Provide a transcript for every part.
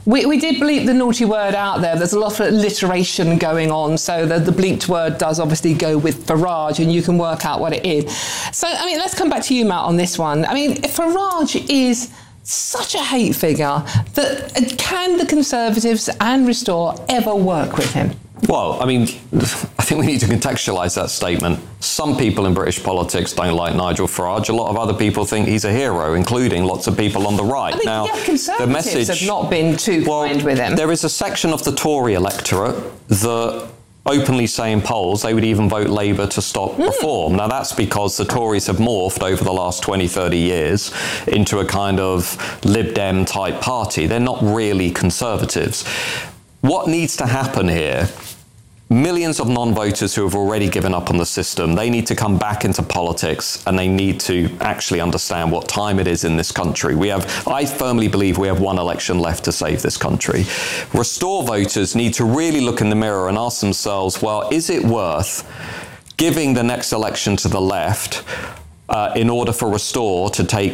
We did bleep the naughty word out there. There's a lot of alliteration going on, so the bleeped word does obviously go with Farage, and you can work out what it is. So, I mean, let's come back to you, Matt, on this one. I mean, Farage is such a hate figure that can the Conservatives and Restore ever work with him? Well, I mean, I think we need to contextualise that statement. Some people in British politics don't like Nigel Farage. A lot of other people think he's a hero, including lots of people on the right. I mean, now, Conservatives the message have not been too kind with him. There is a section of the Tory electorate that openly say in polls they would even vote Labour to stop reform. Now, that's because the Tories have morphed over the last 20, 30 years into a kind of Lib Dem type party. They're not really Conservatives. What needs to happen here, millions of non-voters who have already given up on the system, they need to come back into politics and they need to actually understand what time it is in this country. I firmly believe we have one election left to save this country. Restore voters need to really look in the mirror and ask themselves, well, is it worth giving the next election to the left in order for Restore to take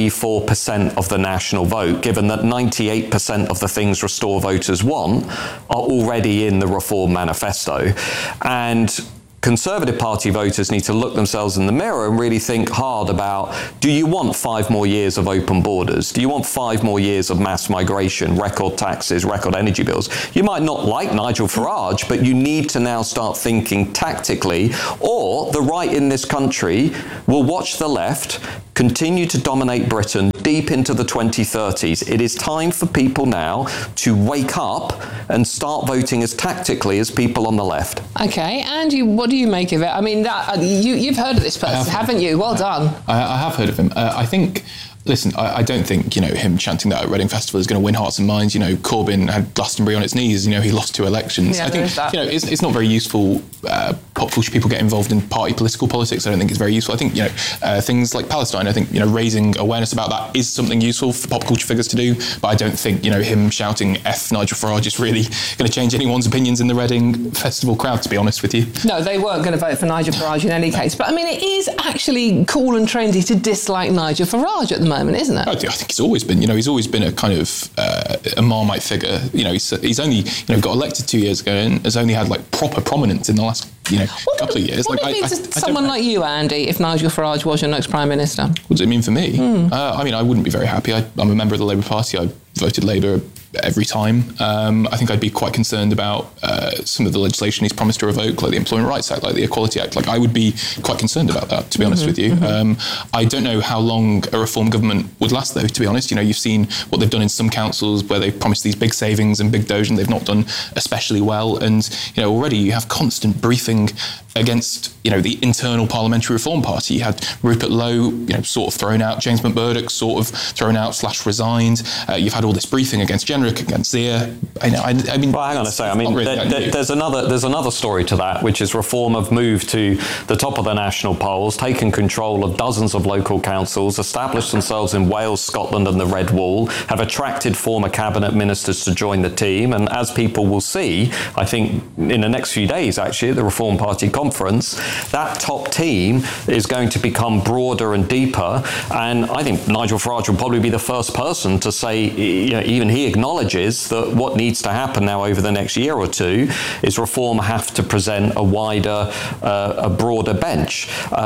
3-4% of the national vote, given that 98% of the things Restore voters want are already in the Reform manifesto. And Conservative Party voters need to look themselves in the mirror and really think hard about, do you want 5 more years of open borders? Do you want 5 more years of mass migration, record taxes, record energy bills? You might not like Nigel Farage, but you need to now start thinking tactically, or the right in this country will watch the left continue to dominate Britain deep into the 2030s. It is time for people now to wake up and start voting as tactically as people on the left. Okay, Andy, what do you make of it? I mean, you've heard of this person, haven't you? Well done. I have heard of him. I think... Listen, I don't think, him chanting that at Reading Festival is going to win hearts and minds. Corbyn had Glastonbury on its knees. He lost 2 elections. Yeah, I think, it's not very useful. Pop culture people get involved in political politics. I don't think it's very useful. I think, things like Palestine, I think, raising awareness about that is something useful for pop culture figures to do. But I don't think, him shouting F Nigel Farage is really going to change anyone's opinions in the Reading Festival crowd, to be honest with you. No, they weren't going to vote for Nigel Farage in any case. But, I mean, it is actually cool and trendy to dislike Nigel Farage at the moment, isn't it? I think he's always been, he's always been a kind of a Marmite figure. He's only, got elected 2 years ago and has only had proper prominence in the last, couple of years. What does it mean to someone like you, Andy, if Nigel Farage was your next Prime Minister? What does it mean for me? I wouldn't be very happy. I'm a member of the Labour Party. I voted Labour every time. I think I'd be quite concerned about some of the legislation he's promised to revoke, like the Employment Rights Act, like the Equality Act. I would be quite concerned about that, to be honest with you. I don't know how long a Reform government would last, though, to be honest. You've seen what they've done in some councils where they've promised these big savings and big doge, and they've not done especially well. And, already you have constant briefing against, the internal Parliamentary Reform Party. You had Rupert Lowe, sort of thrown out, James McMurdoch sort of thrown out / resigned. You've had all this briefing against Jenrick, against Zia. I mean, well, hang on a second. There's another story to that, which is Reform have moved to the top of the national polls, taken control of dozens of local councils, established themselves in Wales, Scotland and the Red Wall, have attracted former cabinet ministers to join the team. And as people will see, I think in the next few days, actually, at the Reform Party conference, that top team is going to become broader and deeper. And I think Nigel Farage will probably be the first person to say, even he acknowledges that what needs to happen now over the next year or two is Reform have to present a wider, a broader bench.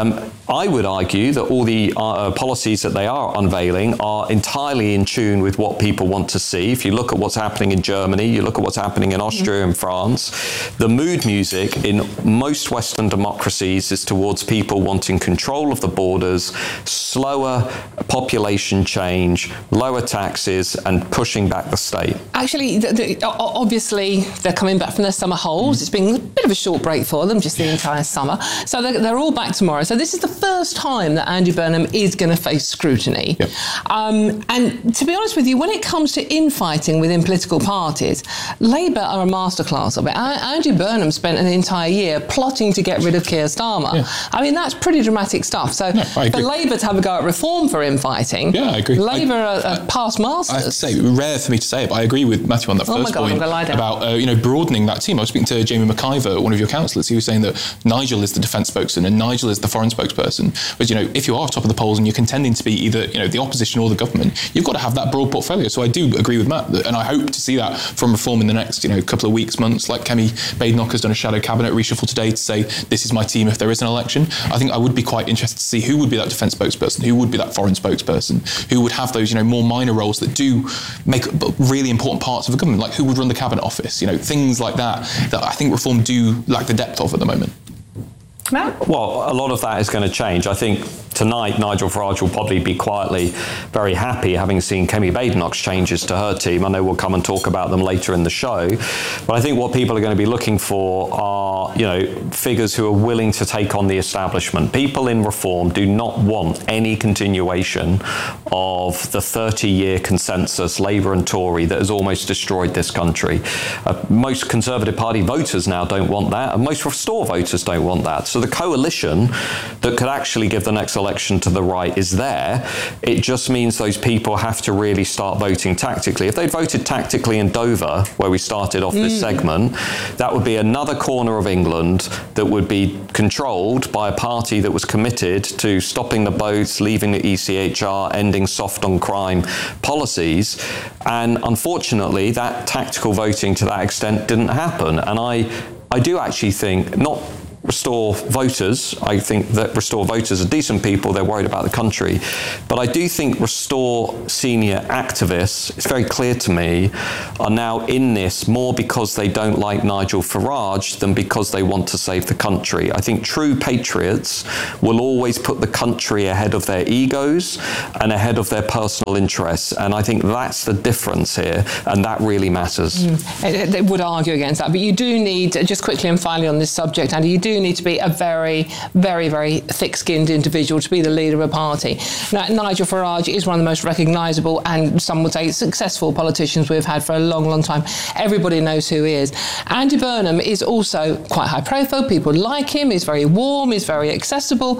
I would argue that all the policies that they are unveiling are entirely in tune with what people want to see. If you look at what's happening in Germany, you look at what's happening in Austria and France, the mood music in most Western democracies is towards people wanting control of the borders, slower population change, lower taxes, and pushing back the state. Actually, obviously, they're coming back from their summer holes. It's been a bit of a short break for them, just the entire summer. So they're all back tomorrow. So this is the first time that Andy Burnham is going to face scrutiny. Yep. And to be honest with you, when it comes to infighting within political parties, Labour are a masterclass of it. Andy Burnham spent an entire year plotting to get rid of Keir Starmer. Yeah. I mean, that's pretty dramatic stuff. So I agree. for Labour to have a go at reform for infighting, Yeah, I agree. Labour are past masters. I have to say, rare for me to say it, but I agree with Matthew on that first God, I'm point gonna lie down. about broadening that team. I was speaking to Jamie McIver, one of your councillors. He was saying that Nigel is the defence spokesman and Nigel is the foreign spokesperson. But if you are top of the polls and you're contending to be either the opposition or the government, you've got to have that broad portfolio. So I do agree with Matt, and I hope to see that from reform in the next couple of weeks, months. Like Kemi Badenoch has done a shadow cabinet reshuffle today to say this is my team if there is an election. I think I would be quite interested to see who would be that defence spokesperson, who would be that foreign spokesperson, who would have those more minor roles that do make really important parts of the government, like who would run the cabinet office, things like that I think reform do lack the depth of at the moment. Matt? Well, a lot of that is going to change. I think tonight Nigel Farage will probably be quietly very happy having seen Kemi Badenoch's changes to her team. I know we'll come and talk about them later in the show, but I think what people are going to be looking for are, figures who are willing to take on the establishment. People in reform do not want any continuation of the 30-year consensus, Labour and Tory, that has almost destroyed this country. Most Conservative Party voters now don't want that, and most Restore voters don't want that. So the coalition that could actually give the next election to the right is there. It just means those people have to really start voting tactically. If they'd voted tactically in Dover, where we started off this segment, that would be another corner of England that would be controlled by a party that was committed to stopping the boats, leaving the ECHR, ending soft on crime policies. And unfortunately, that tactical voting to that extent didn't happen. And I do actually think, not Restore voters, I think that Restore voters are decent people, they're worried about the country, but I do think Restore senior activists, it's very clear to me, are now in this more because they don't like Nigel Farage than because they want to save the country. I think true patriots will always put the country ahead of their egos and ahead of their personal interests, and I think that's the difference here, and that really matters. They would argue against that, but you do need, just quickly and finally on this subject, Andy, you do need to be a very, very, very thick-skinned individual to be the leader of a party. Now, Nigel Farage is one of the most recognisable and some would say successful politicians we've had for a long, long time. Everybody knows who he is. Andy Burnham is also quite high profile. People like him. He's very warm. He's very accessible.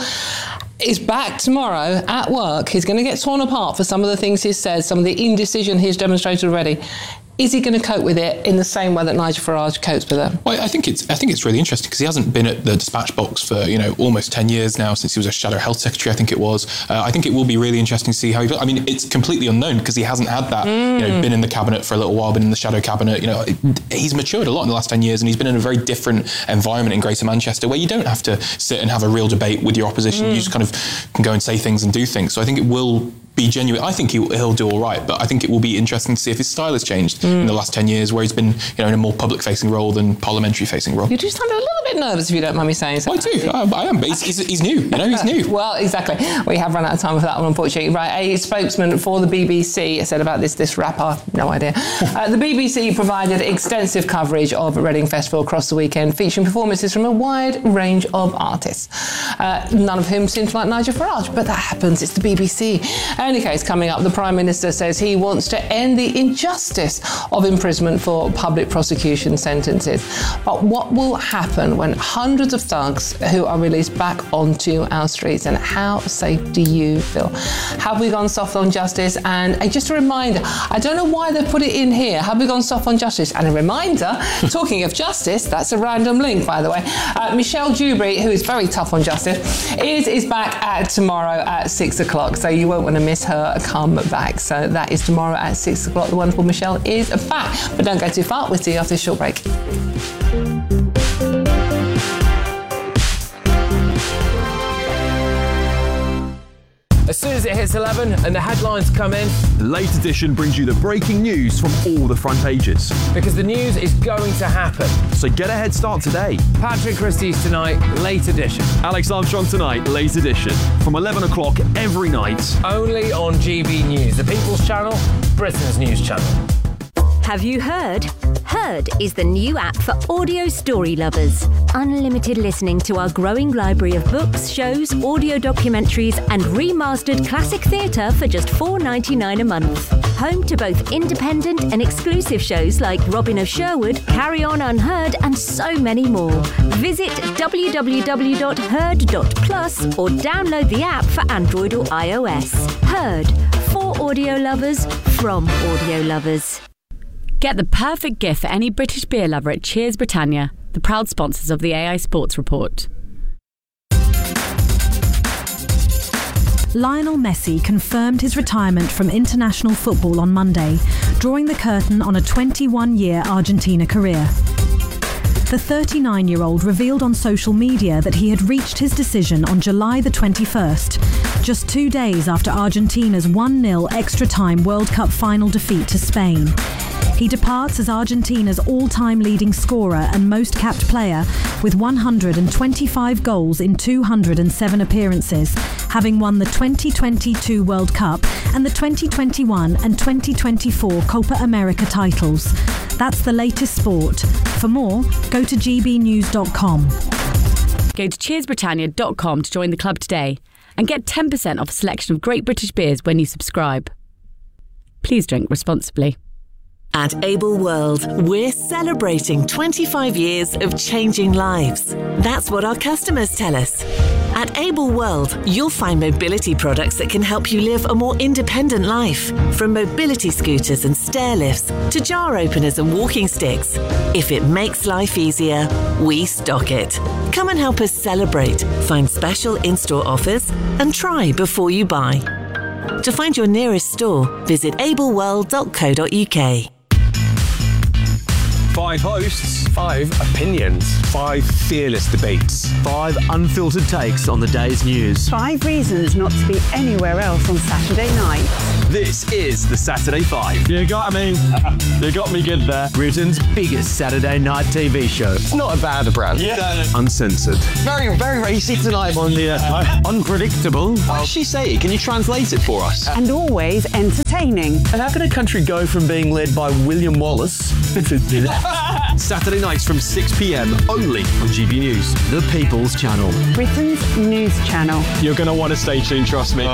Is back tomorrow at work. He's going to get torn apart for some of the things he's said, some of the indecision he's demonstrated already. Is he going to cope with it in the same way that Nigel Farage copes with it? Well, I think it's really interesting because he hasn't been at the dispatch box for almost 10 years now, since he was a shadow health secretary, I think it was. I think it will be really interesting to see how he does. I mean, it's completely unknown because he hasn't had that. Been in the cabinet for a little while, been in the shadow cabinet. He's matured a lot in the last 10 years, and he's been in a very different environment in Greater Manchester where you don't have to sit and have a real debate with your opposition. You just kind of can go and say things and do things. So I think it will be genuine. I think he'll do all right, but I think it will be interesting to see if his style has changed in the last 10 years, where he's been in a more public-facing role than parliamentary-facing role. You do sound a little bit nervous, if you don't mind me saying so. I do. I am, but he's new. He's new. Well, exactly. We have run out of time for that one, unfortunately. Right, a spokesman for the BBC said about this rapper, no idea. The BBC provided extensive coverage of Reading Festival across the weekend, featuring performances from a wide range of artists. None of whom seem to like Nigel Farage, but that happens. It's the BBC. In any case, coming up, the Prime Minister says he wants to end the injustice of imprisonment for public prosecution sentences. But what will happen when hundreds of thugs who are released back onto our streets, and how safe do you feel? Have we gone soft on justice? And just a reminder, I don't know why they put it in here. Have we gone soft on justice? And a reminder, talking of justice, that's a random link, by the way. Michelle Dewberry, who is very tough on justice, is back tomorrow at 6 o'clock. So you won't want to miss her come back. So that is tomorrow at 6 o'clock. The wonderful Michelle is back. But don't go too far. We'll see you after this short break. As soon as it hits 11 and the headlines come in, Late Edition brings you the breaking news from all the front pages. because the news is going to happen. So get a head start today. Patrick Christie's tonight, Late Edition. Alex Armstrong tonight, Late Edition. From 11 o'clock every night. Only on GB News, the People's Channel, Britain's news channel. Have you heard? Heard is the new app for audio story lovers. Unlimited listening to our growing library of books, shows, audio documentaries and remastered classic theatre for just $4.99 a month. Home to both independent and exclusive shows like Robin of Sherwood, Carry On Unheard and so many more. Visit www.heard.plus or download the app for Android or iOS. Heard. For audio lovers, from audio lovers. Get the perfect gift for any British beer lover at Cheers Britannia, the proud sponsors of the AI Sports Report. Lionel Messi confirmed his retirement from international football on Monday, drawing the curtain on a 21-year Argentina career. The 39-year-old revealed on social media that he had reached his decision on July the 21st, just 2 days after Argentina's 1-0 extra-time World Cup final defeat to Spain. He departs as Argentina's all-time leading scorer and most capped player with 125 goals in 207 appearances, having won the 2022 World Cup and the 2021 and 2024 Copa America titles. That's the latest sport. For more, go to gbnews.com. Go to cheersbritannia.com to join the club today and get 10% off a selection of great British beers when you subscribe. Please drink responsibly. At Able World, we're celebrating 25 years of changing lives. That's what our customers tell us. At Able World, you'll find mobility products that can help you live a more independent life. From mobility scooters and stair lifts to jar openers and walking sticks. If it makes life easier, we stock it. Come and help us celebrate, find special in-store offers, and try before you buy. To find your nearest store, visit ableworld.co.uk. 5 hosts, 5 opinions, 5 fearless debates, 5 unfiltered takes on the day's news. 5 reasons not to be anywhere else on Saturday night. This is the Saturday 5. You got me. You got me good there. Britain's biggest Saturday night TV show. It's not a bad brand. Yeah. Uncensored. Very, very racy tonight. On the unpredictable. What does she say? Can you translate it for us? And always entertaining. And how can a country go from being led by William Wallace to Saturday nights from 6 p.m. only on GB News. the People's Channel. Britain's news channel. You're going to want to stay tuned, trust me.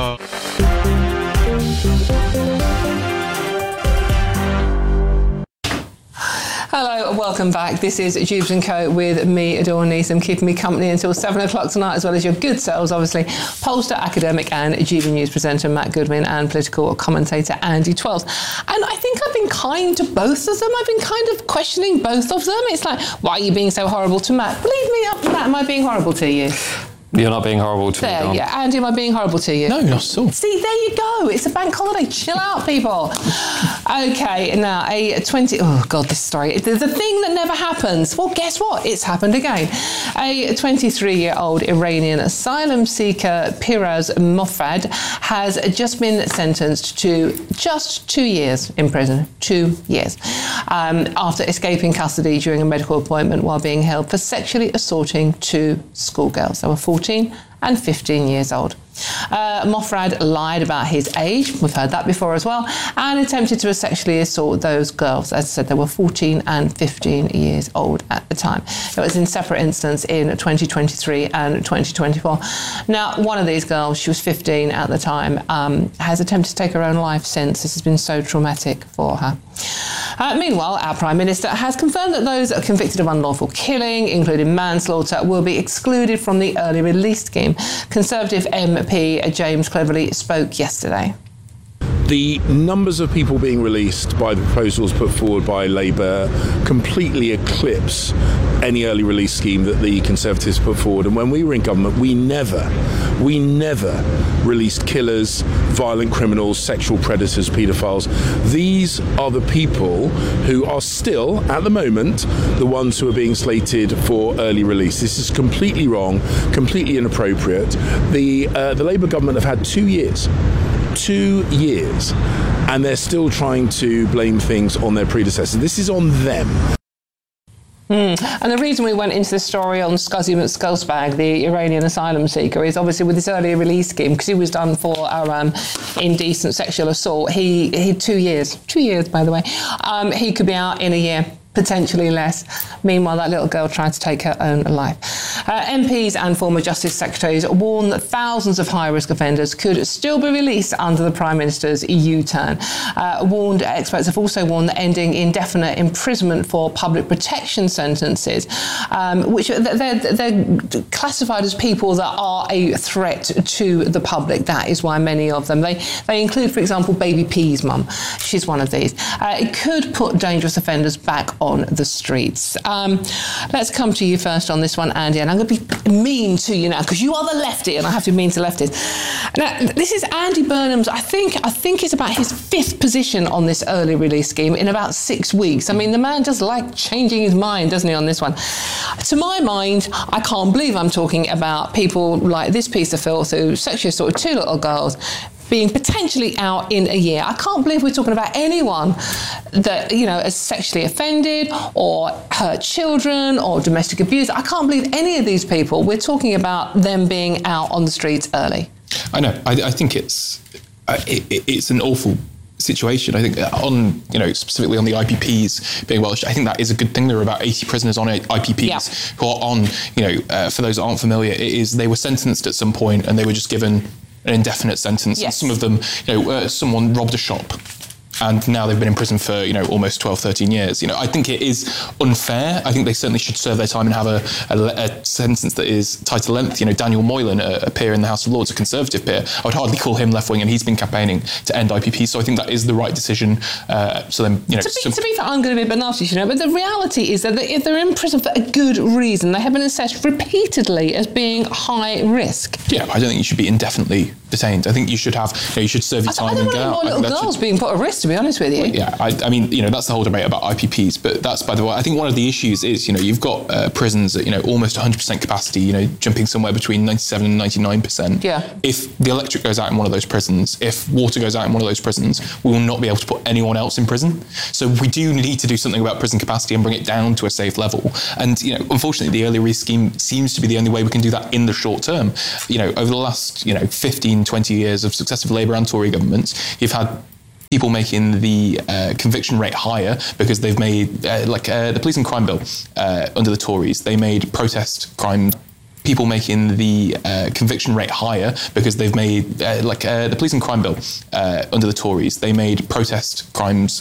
Hello and welcome back. This is Jubes & Co with me, Dawn Neeson, keeping me company until 7 o'clock tonight, as well as your good selves, obviously, pollster, academic and GB News presenter Matt Goodwin and political commentator Andy Twells. And I think I've been kind to both of them. I've been kind of questioning both of them. It's like, why are you being so horrible to Matt? Believe me, Matt, am I being horrible to you? You're not being horrible to me, Dawn. Yeah. Andy, am I being horrible to you? No, not at all. See, there you go. It's a bank holiday. Chill out, people. Okay, now oh God, this story. The thing that never happens. Well, guess what? It's happened again. A 23-year-old Iranian asylum seeker, Piraz Mofrad, has just been sentenced to just 2 years in prison. 2 years. After escaping custody during a medical appointment while being held for sexually assaulting 2 schoolgirls. They were 14 and 15 years old. Mofrad lied about his age, we've heard that before as well, and attempted to sexually assault those girls. As I said, they were 14 and 15 years old at the time. It was in separate instances in 2023 and 2024. Now, one of these girls, she was 15 at the time, has attempted to take her own life since. This has been so traumatic for her. Meanwhile, our Prime Minister has confirmed that those convicted of unlawful killing, including manslaughter, will be excluded from the early release scheme. Conservative MP James Cleverly spoke yesterday. The numbers of people being released by the proposals put forward by Labour completely eclipse any early release scheme that the Conservatives put forward. And when we were in government, we never released killers, violent criminals, sexual predators, paedophiles. These are the people who are still, at the moment, the ones who are being slated for early release. This is completely wrong, completely inappropriate. The Labour government have had 2 years. 2 years, and they're still trying to blame things on their predecessors. This is on them. And the reason we went into this story on Scuzzy McSkullsbag, the Iranian asylum seeker, is obviously with this early release scheme, because he was done for indecent sexual assault. He had 2 years, by the way. He could be out in a year, potentially less. Meanwhile, that little girl tried to take her own life. MPs and former Justice Secretaries warn that thousands of high-risk offenders could still be released under the Prime Minister's U-turn. Experts have also warned that ending indefinite imprisonment for public protection sentences, which they're classified as people that are a threat to the public. That is why many of them, they include, for example, Baby P's mum. She's one of these. It could put dangerous offenders back on the streets. Let's come to you first on this one, Andy, and I'm going to be mean to you now because you are the lefty and I have to be mean to lefties. Now, this is Andy Burnham's, I think it's about his 5th position on this early release scheme in about 6 weeks. I mean, the man does like changing his mind, doesn't he, on this one? To my mind, I can't believe I'm talking about people like this piece of filth who sexually assaulted 2 little girls being potentially out in a year. I can't believe we're talking about anyone that, is sexually offended or hurt children or domestic abuse. I can't believe any of these people. We're talking about them being out on the streets early. I know. I think it's an awful situation. I think specifically on the IPPs being Welsh, I think that is a good thing. There are about 80 prisoners on IPPs who are on, for those that aren't familiar, they were sentenced at some point and they were just given an indefinite sentence. Yes. And some of them, someone robbed a shop and now they've been in prison for, almost 12, 13 years. I think it is unfair. I think they certainly should serve their time and have a sentence that is tied to length. Daniel Moylan, a peer in the House of Lords, a Conservative peer, I would hardly call him left-wing, and he's been campaigning to end IPP. So I think that is the right decision. To be fair, I'm going to be a bit nasty, but the reality is that if they're in prison for a good reason, they have been assessed repeatedly as being high risk. Yeah, I don't think you should be indefinitely detained. I think you should have, you should serve your time and get out. I don't want any more little girls being put at risk, to be honest with you. Well, yeah, I mean, that's the whole debate about IPPs, but that's, by the way, I think one of the issues is, you've got prisons at, almost 100% capacity, jumping somewhere between 97 and 99%. Yeah. If the electric goes out in one of those prisons, if water goes out in one of those prisons, we will not be able to put anyone else in prison. So we do need to do something about prison capacity and bring it down to a safe level. And, unfortunately, the early release scheme seems to be the only way we can do that in the short term. Over the last, 15, 20 years of successive Labour and Tory governments, you've had people making the conviction rate higher because they've made, the police and crime bill under the Tories, they made protest crime, people making the conviction rate higher because they've made, the police and crime bill under the Tories, they made protest crimes